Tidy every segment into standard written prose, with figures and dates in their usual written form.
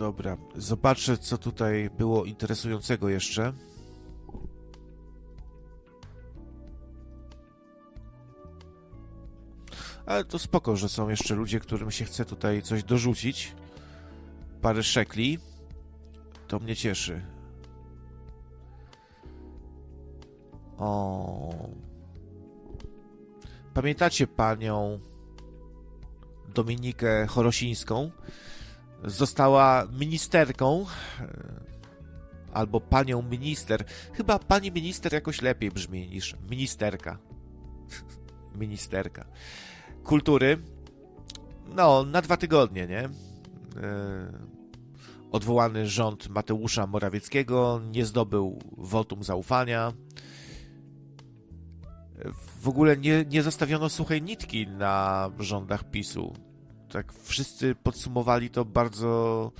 Dobra, zobaczę, co tutaj było interesującego jeszcze. Ale to spoko, że są jeszcze ludzie, którym się chce tutaj coś dorzucić. Parę szekli. To mnie cieszy. O. Pamiętacie panią Dominikę Chorosińską? Została ministerką, albo panią minister. Chyba pani minister jakoś lepiej brzmi niż ministerka. Ministerka kultury. No, na 2 tygodnie, nie? Odwołany rząd Mateusza Morawieckiego nie zdobył wotum zaufania. W ogóle nie zostawiono suchej nitki na rządach PiS-u. Tak wszyscy podsumowali to bardzo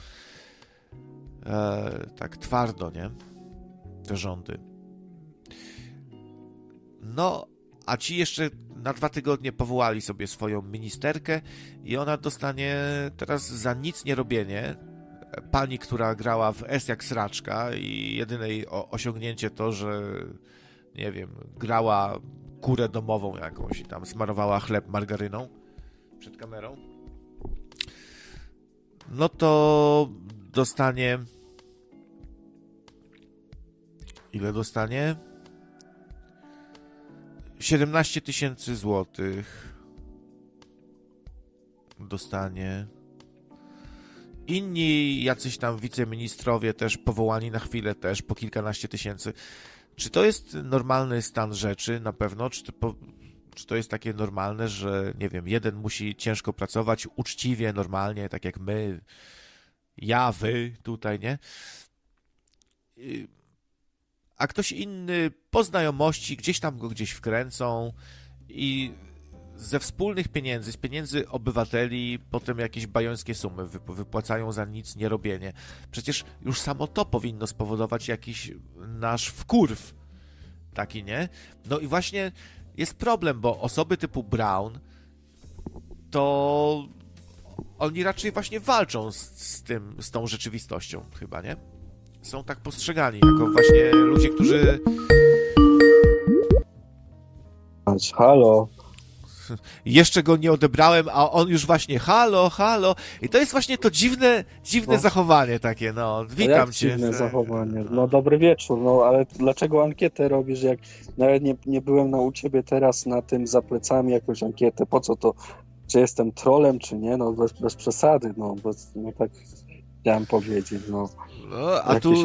tak twardo, nie? Te rządy. No, a ci jeszcze na 2 tygodnie powołali sobie swoją ministerkę i ona dostanie teraz za nic nie robienie. Pani, która grała w S jak sraczka i jedyne jej osiągnięcie to, że nie wiem, grała kurę domową jakąś i tam smarowała chleb margaryną przed kamerą. No to dostanie... Ile dostanie? 17 000 złotych dostanie. Inni jacyś tam wiceministrowie też powołani na chwilę też po kilkanaście tysięcy. Czy to jest normalny stan rzeczy? Na pewno. Czy to jest takie normalne, że nie wiem, jeden musi ciężko pracować, uczciwie, normalnie, tak jak my, ja, wy tutaj, nie? A ktoś inny po znajomości gdzieś tam go gdzieś wkręcą i ze wspólnych pieniędzy, z pieniędzy obywateli potem jakieś bajońskie sumy wypłacają za nic nierobienie. Przecież już samo to powinno spowodować jakiś nasz wkurw. Taki, nie? No i właśnie jest problem, bo osoby typu Braun to oni raczej właśnie walczą z tą rzeczywistością chyba, nie? Są tak postrzegani jako właśnie ludzie, którzy... Halo. Jeszcze go nie odebrałem, a on już właśnie halo, halo. I to jest właśnie to dziwne zachowanie takie, no. Witam cię. Dziwne zachowanie. No dobry wieczór, no ale dlaczego ankietę robisz, jak nawet nie byłem u ciebie teraz na tym za plecami jakąś ankietę, po co to, czy jestem trolem, czy nie, no bez przesady, no tak chciałem powiedzieć, no. No,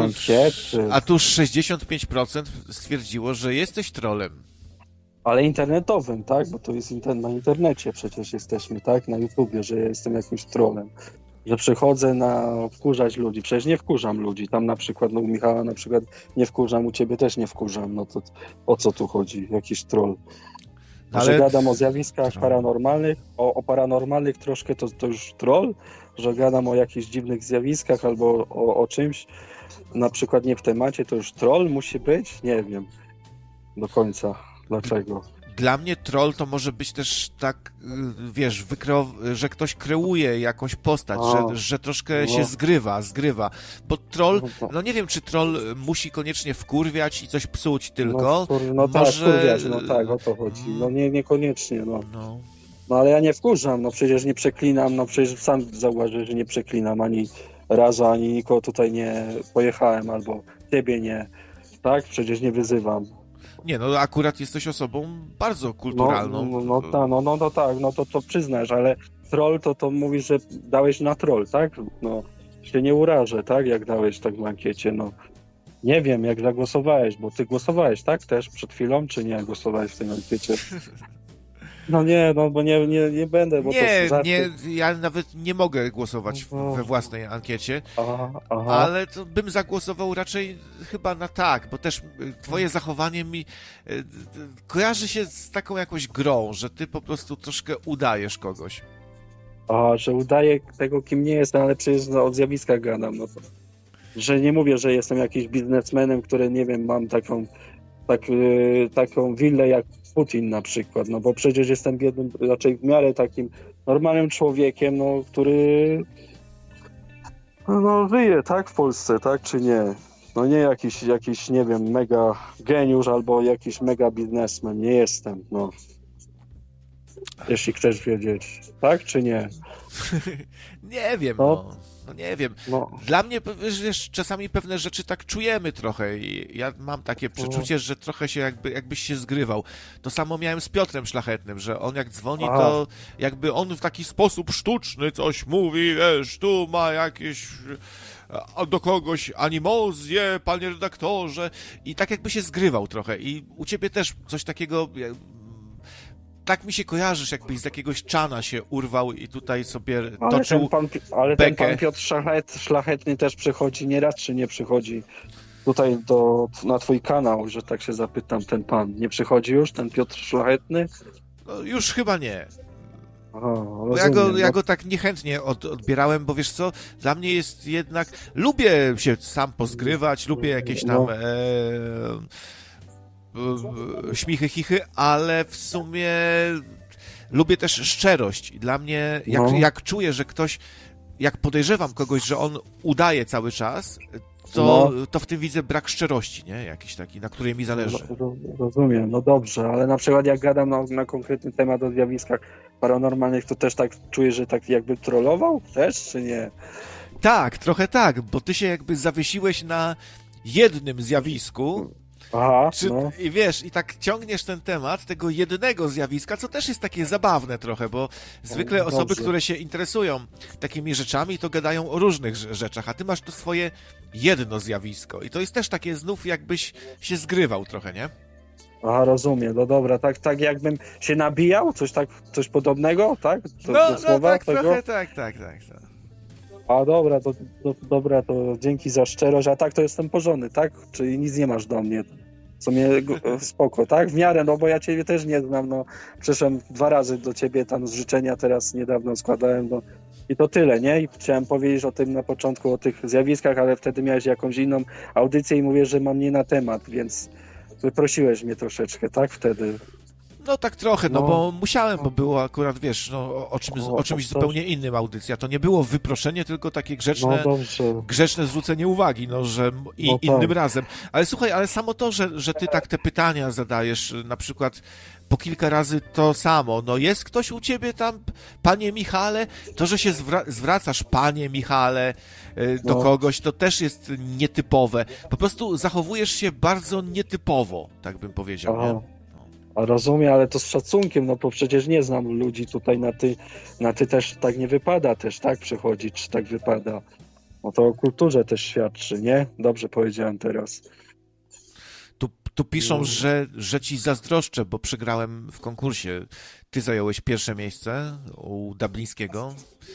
a tu 65% stwierdziło, że jesteś trolem. Ale internetowym, tak? Bo to jest na internecie przecież jesteśmy, tak? Na YouTubie, że ja jestem jakimś trolem. Że przychodzę wkurzać ludzi. Przecież nie wkurzam ludzi. Tam na przykład, no u Michała na przykład nie wkurzam, u ciebie też nie wkurzam. No to o co tu chodzi? Jakiś troll. Że gadam o zjawiskach paranormalnych, o paranormalnych troszkę to już troll? Że gadam o jakichś dziwnych zjawiskach albo o czymś, na przykład nie w temacie, to już troll musi być? Nie wiem do końca. Dlaczego? Dla mnie troll to może być też tak, wiesz, że ktoś kreuje jakąś postać, że troszkę się zgrywa. Bo troll, no nie wiem, czy troll musi koniecznie wkurwiać i coś psuć tylko. No tak, wkurwiać, no tak, o to chodzi. No niekoniecznie, no. No ale ja nie wkurzam, no przecież nie przeklinam, no przecież sam zauważyłeś, że nie przeklinam ani razu, ani nikogo tutaj nie pojechałem, albo ciebie nie, tak? Przecież nie wyzywam. Nie, no akurat jesteś osobą bardzo kulturalną. No to przyznasz, ale troll to mówisz, że dałeś na troll, tak? No, się nie urażę, tak? Jak dałeś tak w ankiecie, no. Nie wiem, jak zagłosowałeś, bo ty głosowałeś, tak? Też przed chwilą, czy nie głosowałeś w tej ankiecie? No nie, no bo nie będę, bo ja nawet nie mogę głosować we własnej ankiecie, ale to bym zagłosował raczej chyba na tak, bo też twoje zachowanie mi kojarzy się z taką jakąś grą, że ty po prostu troszkę udajesz kogoś. Że udaję tego, kim nie jestem, ale przecież o zjawiskach gadam, no to. Że nie mówię, że jestem jakimś biznesmenem, który, nie wiem, mam taką willę jak Putin na przykład, no bo przecież jestem biednym, raczej w miarę takim normalnym człowiekiem, no, który No żyje, tak, w Polsce, tak, czy nie? No nie jakiś, nie wiem, mega geniusz albo jakiś mega biznesmen, nie jestem, no. Jeśli chcesz wiedzieć, tak, czy nie? Nie wiem, No. no nie wiem. No, Dla mnie, wiesz, czasami pewne rzeczy tak czujemy trochę i ja mam takie przeczucie, że trochę się jakbyś się zgrywał. To samo miałem z Piotrem Szlachetnym, że on jak dzwoni, to jakby on w taki sposób sztuczny coś mówi, wiesz, tu ma jakieś do kogoś animozje, panie redaktorze, i tak jakby się zgrywał trochę. I u ciebie też coś takiego... Tak mi się kojarzysz, jakbyś z jakiegoś czana się urwał i tutaj sobie toczył ten bekę. pan Piotr Szlachetny też przychodzi nieraz, czy nie przychodzi tutaj na twój kanał, że tak się zapytam, ten pan. Nie przychodzi już, ten Piotr Szlachetny? No, już chyba nie. Aha, Bo ja go tak niechętnie odbierałem, bo wiesz co, dla mnie jest jednak... Lubię się sam pozgrywać, lubię jakieś tam... śmichy, chichy, ale w sumie lubię też szczerość. I dla mnie, jak czuję, że ktoś, jak podejrzewam kogoś, że on udaje cały czas, to w tym widzę brak szczerości, nie? Jakiś taki, na której mi zależy. Rozumiem, no dobrze, ale na przykład jak gadam na konkretny temat o zjawiskach paranormalnych, to też tak czuję, że tak jakby trollował też, czy nie? Tak, trochę tak, bo ty się jakby zawiesiłeś na jednym zjawisku. Aha, I wiesz, i tak ciągniesz ten temat tego jednego zjawiska, co też jest takie zabawne trochę, bo zwykle osoby, które się interesują takimi rzeczami, to gadają o różnych rzeczach, a ty masz to swoje jedno zjawisko i to jest też takie znów jakbyś się zgrywał trochę, nie? Aha, rozumiem, no dobra, tak jakbym się nabijał, coś podobnego, tak? No tak, tego? Trochę tak. A dobra, to dzięki za szczerość, a tak to jestem porządny, tak? Czyli nic nie masz do mnie, co mnie spoko, tak? W miarę, no bo ja ciebie też nie znam, no przyszedłem 2 razy do ciebie tam z życzenia, teraz niedawno składałem, no i to tyle, nie? I chciałem powiedzieć o tym na początku, o tych zjawiskach, ale wtedy miałeś jakąś inną audycję i mówię, że mam nie na temat, więc wyprosiłeś mnie troszeczkę, tak? Wtedy. No tak trochę, bo musiałem, bo było akurat, wiesz, o czymś zupełnie innym audycja. To nie było wyproszenie, tylko takie grzeczne zwrócenie uwagi, że innym razem. Ale słuchaj, ale samo to, że ty tak te pytania zadajesz, na przykład po kilka razy to samo. No jest ktoś u ciebie tam, panie Michale? To, że się zwracasz, panie Michale, do kogoś, to też jest nietypowe. Po prostu zachowujesz się bardzo nietypowo, tak bym powiedział, nie? Rozumiem, ale to z szacunkiem, no bo przecież nie znam ludzi tutaj na ty też tak nie wypada też, tak przychodzić, czy tak wypada. No to o kulturze też świadczy, nie? Dobrze powiedziałem teraz. Tu piszą, że ci zazdroszczę, bo przegrałem w konkursie. Ty zająłeś pierwsze miejsce u Dublińskiego.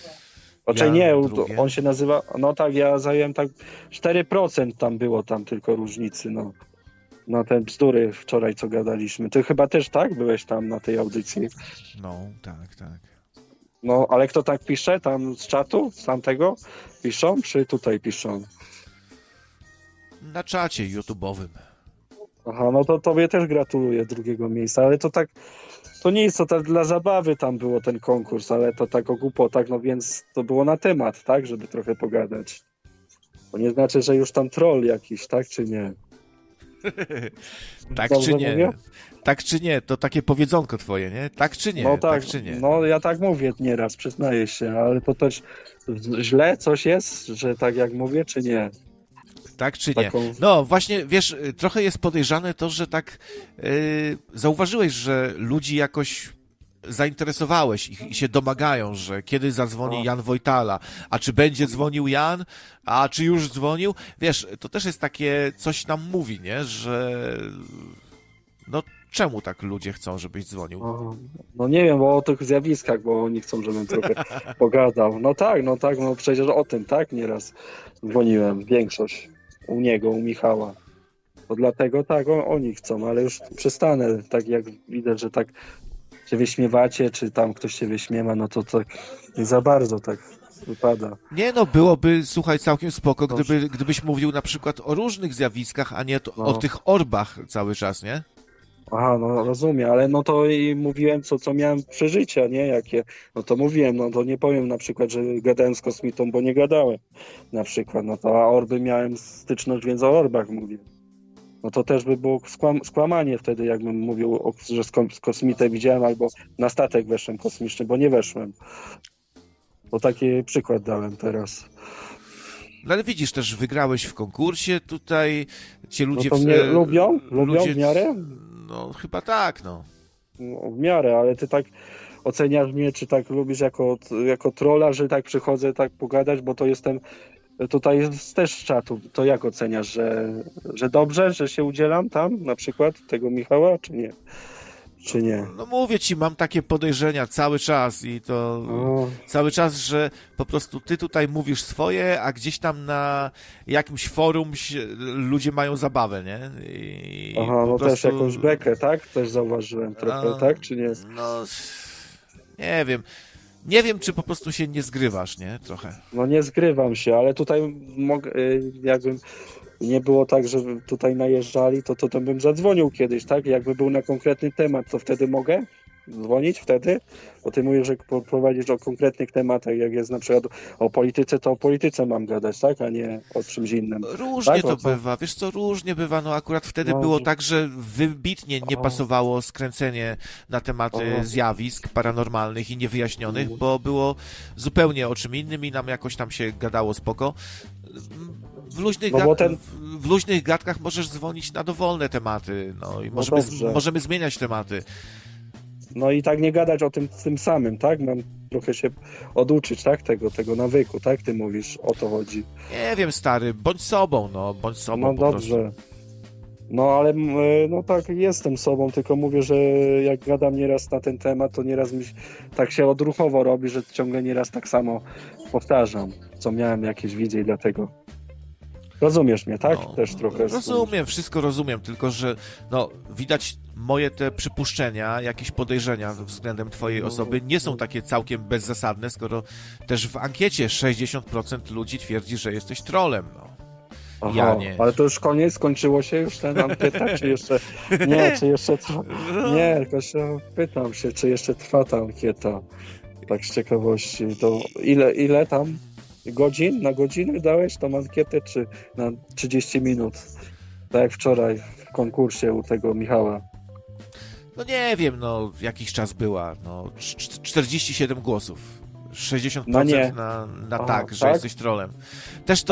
On się nazywa, no tak, ja zająłem tak 4% tam było tam tylko różnicy, no. Na te bzdury wczoraj, co gadaliśmy. Ty chyba też, tak? Byłeś tam na tej audycji. No, tak. No, ale kto tak pisze? Tam z czatu? Z tamtego? Piszą? Czy tutaj piszą? Na czacie YouTube'owym. Aha, no to tobie też gratuluję 2. miejsca, ale to tak, to nie jest to tak dla zabawy tam było ten konkurs, ale to tak o głupotach, no więc to było na temat, tak? Żeby trochę pogadać. To nie znaczy, że już tam troll jakiś, tak? Czy nie? Tak czy nie? Mówię? Tak czy nie? To takie powiedzonko twoje, nie? Tak czy nie? No tak czy nie? No ja tak mówię nieraz, przyznaję się, ale to też źle coś jest, że tak jak mówię, czy nie? Tak czy nie? No właśnie, wiesz, trochę jest podejrzane to, że tak zauważyłeś, że ludzi jakoś zainteresowałeś i się domagają, że kiedy zadzwoni Jan Wojtala, a czy będzie dzwonił Jan, a czy już dzwonił, wiesz, to też jest takie, coś nam mówi, nie, że no czemu tak ludzie chcą, żebyś dzwonił? No nie wiem, bo o tych zjawiskach, bo oni chcą, żebym trochę pogadał. No przecież o tym, tak, nieraz dzwoniłem, większość u niego, u Michała. To dlatego tak, oni chcą, ale już przestanę, tak jak widać, że tak się wyśmiewacie, czy tam ktoś się wyśmiewa, no to tak nie za bardzo tak wypada. Nie no, byłoby, słuchaj, całkiem spoko, gdybyś mówił na przykład o różnych zjawiskach, a nie o tych orbach cały czas, nie? Aha, no rozumiem, ale no to i mówiłem, co miałem przeżycia, nie? Jakie, no to mówiłem, no to nie powiem na przykład, że gadałem z kosmitą, bo nie gadałem na przykład, no to a orby miałem styczność, więc o orbach mówię. No to też by było skłamanie wtedy, jakbym mówił, że kosmitę widziałem albo na statek weszłem kosmiczny, bo nie weszłem. To taki przykład dałem teraz. No ale widzisz, też wygrałeś w konkursie, tutaj cię No ludzie... to mnie lubią? Lubią w miarę? No chyba tak, no. No, w miarę, ale ty tak oceniasz mnie, czy tak lubisz jako trolla, że tak przychodzę tak pogadać, bo to jestem tutaj też z czatu. To jak oceniasz, że dobrze, że się udzielam tam na przykład tego Michała, czy nie? Czy nie? No mówię ci, mam takie podejrzenia cały czas i to cały czas, że po prostu ty tutaj mówisz swoje, a gdzieś tam na jakimś forum ludzie mają zabawę, nie? Aha, no prostu... też jakąś bekę, tak? Też zauważyłem trochę, tak? Czy nie? No, nie wiem. Nie wiem, czy po prostu się nie zgrywasz, nie? Trochę. No nie zgrywam się, ale tutaj mogę, jakbym nie było tak, że tutaj najeżdżali, to bym zadzwonił kiedyś, tak? Jakby był na konkretny temat, to wtedy mogę dzwonić wtedy? Bo ty mówisz, że prowadzisz o konkretnych tematach, jak jest na przykład o polityce, to o polityce mam gadać, tak? A nie o czymś innym. Różnie tak? To bywa, wiesz co, różnie bywa, no akurat wtedy było tak, że wybitnie nie pasowało skręcenie na tematy zjawisk paranormalnych i niewyjaśnionych, bo było zupełnie o czym innym i nam jakoś tam się gadało spoko. W luźnych gadkach możesz dzwonić na dowolne tematy, no i możemy zmieniać tematy. No i tak nie gadać o tym samym, tak? Mam trochę się oduczyć, tak? Tego nawyku, tak? Ty mówisz, o to chodzi. Nie wiem, stary, bądź sobą, bądź sobą no po dobrze. prostu. No ale no tak, jestem sobą, tylko mówię, że jak gadam nieraz na ten temat, to nieraz mi tak się odruchowo robi, że ciągle nieraz tak samo powtarzam, co miałem jakieś wizje i dlatego. Rozumiesz mnie, tak? No, też trochę. Rozumiem, wszystko rozumiem, tylko że widać moje te przypuszczenia, jakieś podejrzenia względem twojej osoby nie są takie całkiem bezzasadne, skoro też w ankiecie 60% ludzi twierdzi, że jesteś trollem, Aha, ja nie. Ale to już koniec, skończyło się już ten ankieta, czy jeszcze... Nie, czy jeszcze trwa... Nie, tylko się pytam się, czy jeszcze trwa ta ankieta. Tak z ciekawości. To ile tam godzin? Na godzinę dałeś tą ankietę, czy na 30 minut? Tak jak wczoraj w konkursie u tego Michała. No nie wiem, jakiś czas była, 47 głosów. 60% na tak, że jesteś trolem. Też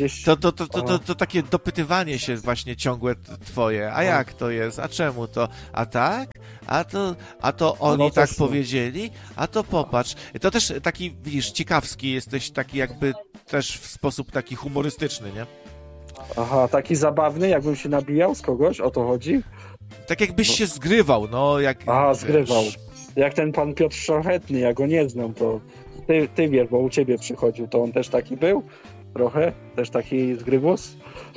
to takie dopytywanie się właśnie ciągłe twoje. A jak to jest? A czemu to? A tak? A to oni tak powiedzieli? A to popatrz. To też taki, widzisz, ciekawski jesteś, taki jakby też w sposób taki humorystyczny, nie? Aha, taki zabawny, jakbym się nabijał z kogoś? O to chodzi? Tak jakbyś się zgrywał, zgrywał. Jak ten pan Piotr Szlachetny, ja go nie znam, to ty wiesz, bo u ciebie przychodził, to on też taki był? Trochę? Też taki zgrywus?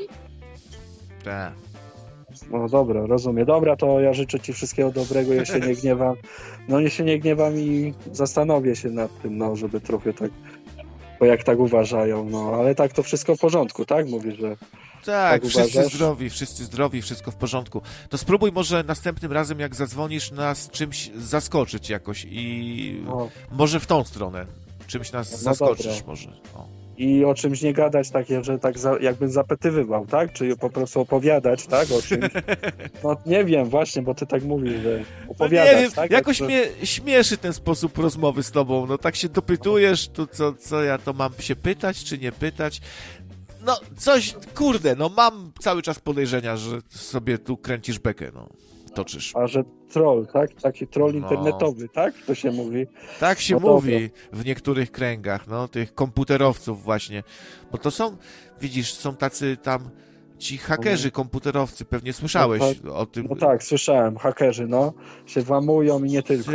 Tak. No dobra, rozumiem. Dobra, to ja życzę ci wszystkiego dobrego, ja się nie gniewam. Ja się nie gniewam i zastanowię się nad tym, żeby trochę tak, bo jak tak uważają, ale tak to wszystko w porządku, tak? Mówisz, że... Tak, wszyscy zdrowi, wszystko w porządku. To spróbuj może następnym razem, jak zadzwonisz, nas czymś zaskoczyć jakoś i może w tą stronę. Czymś nas zaskoczysz dobra. Może. I o czymś nie gadać takie, że tak jakbym zapytywywał, tak? Czy po prostu opowiadać, tak? O czymś. Nie wiem właśnie, bo ty tak mówisz, że opowiadać, nie wiem, tak? Jakoś mnie śmieszy ten sposób rozmowy z tobą. Tak się dopytujesz, tu co ja to mam się pytać, czy nie pytać. Coś, kurde, mam cały czas podejrzenia, że sobie tu kręcisz bekę, toczysz. A że troll, tak? Taki troll internetowy, tak? To się mówi. Tak się mówi w niektórych kręgach, tych komputerowców właśnie. Bo to są, widzisz, są tacy tam ci hakerzy komputerowcy, pewnie słyszałeś o tym. No tak, słyszałem, hakerzy, się włamują i nie tylko,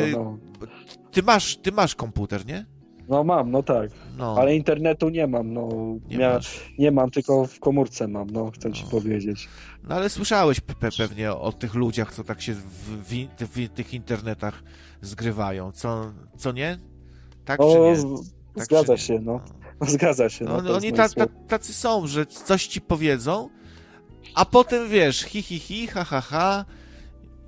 Ty masz komputer, nie? Mam, tak. Ale internetu nie mam, nie mam, tylko w komórce mam, chcę ci powiedzieć. Ale słyszałeś pewnie o tych ludziach, co tak się w tych internetach zgrywają, co nie? Tak czy nie? Tak zgadza się, Zgadza się. Oni tacy są, że coś ci powiedzą, a potem wiesz, hi, ha,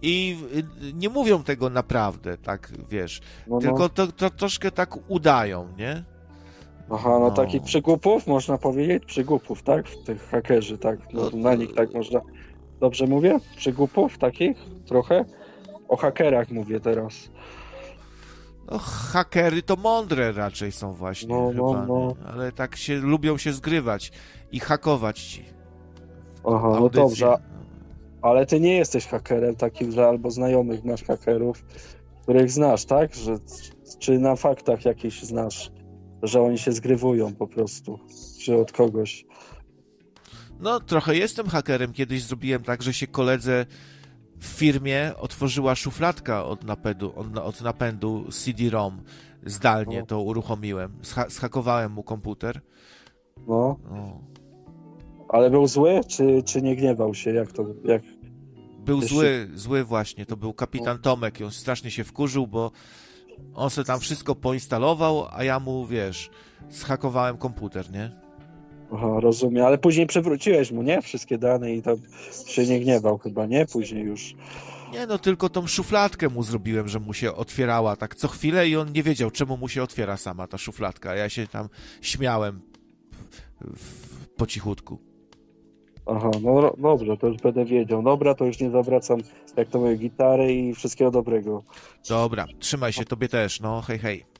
i nie mówią tego naprawdę, tak, wiesz, No, tylko to troszkę tak udają, nie? Aha, no takich przygłupów, można powiedzieć, przygłupów, tak? Tych hakerzy, tak? No, na nich tak można... Dobrze mówię? Przygłupów takich? Trochę? O hakerach mówię teraz. No, hakery to mądre raczej są właśnie, chyba, nie? Ale tak lubią się zgrywać i hakować ci. Aha, no Audycje. dobrze. Ale ty nie jesteś hakerem takim, że albo znajomych masz hakerów, których znasz, tak? Czy na faktach jakichś znasz, że oni się zgrywują po prostu, czy od kogoś? No, trochę jestem hakerem. Kiedyś zrobiłem tak, że się koledze w firmie otworzyła szufladka od napędu CD-ROM. Zdalnie to uruchomiłem. Zhakowałem mu komputer. No. No. Ale był zły, czy nie gniewał się? Jak... Był zły właśnie. To był kapitan Tomek i on strasznie się wkurzył, bo on sobie tam wszystko poinstalował, a ja mu, wiesz, zhakowałem komputer, nie? Aha, rozumiem, ale później przywróciłeś mu, nie? Wszystkie dane i tam się nie gniewał chyba, nie? Później już. Nie, no tylko tą szufladkę mu zrobiłem, że mu się otwierała tak co chwilę i on nie wiedział, czemu mu się otwiera sama ta szufladka. Ja się tam śmiałem po cichutku. Aha, no dobrze, to już będę wiedział. Dobra, to już nie zawracam, jak to mówię, gitary i wszystkiego dobrego. Dobra, trzymaj się, tobie też, no hej, hej.